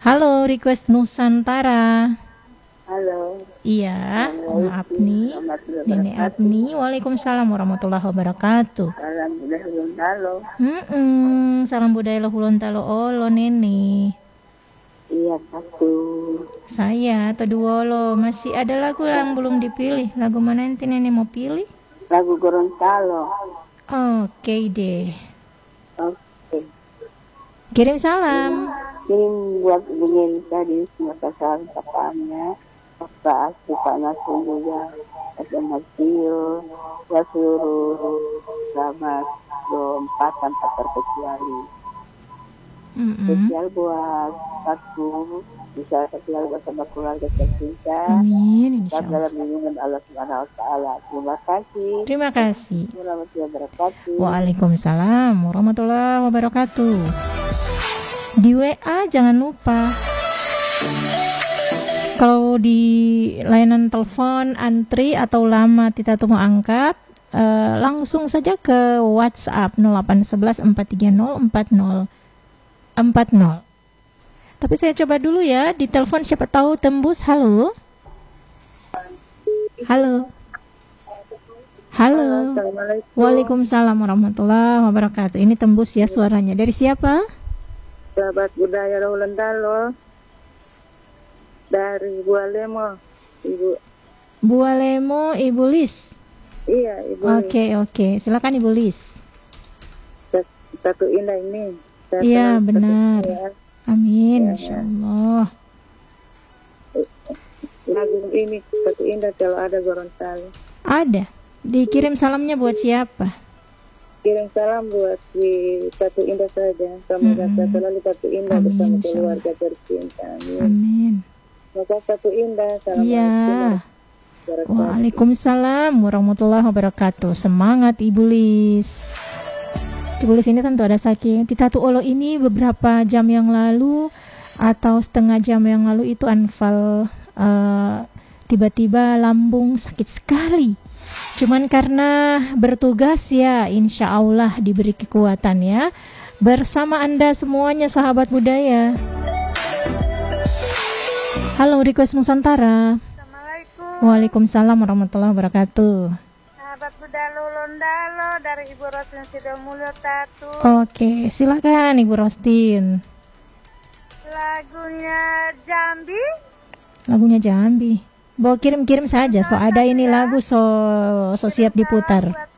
Halo, request Nusantara. Halo. Iya, maaf nih. Nenek Abni. Waalaikumsalam warahmatullahi wabarakatuh. Salam budaya Gorontalo. Salam budaya Gorontalo. Olo Nenek. Iya, satu. Saya atau dua lo. Masih ada lagu yang belum dipilih. Lagu mana nanti Nenek mau pilih? Lagu Gorontalo. Oke deh. Oke. Kirim salam. Ini buat begini tadi semua sasaran sapamnya. Pak Asli, Pak Nasir juga. Ada Martio. Ya seluruh selamat 24 tanpa terkecuali. Spesial buat satu. Bisa spesial bersama keluarga tercinta. Amin, insya Dan Allah. dalam lindungan Allah Subhanahu wa Ta'ala. Terima kasih. Terima kasih. Warahmatullahi wabarakatuh. Waalaikumsalam warahmatullahi wabarakatuh. Di WA jangan lupa. Kalau di layanan telepon antri atau lama tidak tunggu angkat, langsung saja ke WhatsApp 0811 430 4040. Tapi saya coba dulu ya di telepon, siapa tahu tembus. Halo. Halo. Halo. Assalamualaikum. Waalaikumsalam warahmatullahi wabarakatuh. Ini tembus ya suaranya. Dari siapa? Sahabat budaya Gorontalo. Dari Bualemo, Ibu. Bualemo, Ibu Lis. Iya, Ibu. Oke. Silakan Ibu Lis. Satu Indah ini. Iya, benar. Ya. Amin, Ya. Masya Allah. Lagu ini Satu Indah kalau ada Gorontalo. Ada. Dikirim salamnya buat siapa? Kirim salam buat di Satu Indah saja. Semoga selalu Satu Indah Amin, bersama insya keluarga tercinta. Amin. Amin. Semoga Satu Indah. Assalamualaikum Iya. warahmatullahi wabarakatuh. Waalaikumsalam warahmatullahi wabarakatuh. Semangat Ibu Lis. Ibu Lis ini tentu ada sakit. Di Tatu Olo ini beberapa jam yang lalu atau setengah jam yang lalu itu Anfal tiba-tiba lambung sakit sekali. Cuman karena bertugas ya, insya Allah diberi kekuatan ya. Bersama Anda semuanya sahabat budaya. Halo, request Nusantara. Assalamualaikum, Waalaikumsalam warahmatullahi wabarakatuh. sahabat budaya Lolondalo dari Ibu Rosin Sidomulyo Tatu. Oke, silakan Ibu Rostin. Lagunya Jambi. Lagunya Jambi. Bawa kirim-kirim saja. So ada ini lagu so siap diputar. Buat